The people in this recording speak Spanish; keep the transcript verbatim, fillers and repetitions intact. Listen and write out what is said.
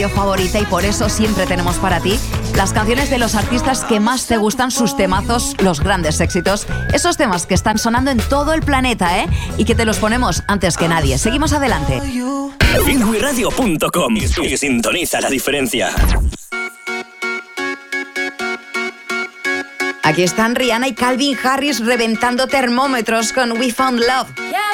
favorita y por eso siempre tenemos para ti las canciones de los artistas que más te gustan, sus temazos, los grandes éxitos, esos temas que están sonando en todo el planeta, ¿eh? Y que te los ponemos antes que nadie. Seguimos adelante. Finwi Radio punto com y sintoniza la diferencia. Aquí están Rihanna y Calvin Harris reventando termómetros con We Found Love.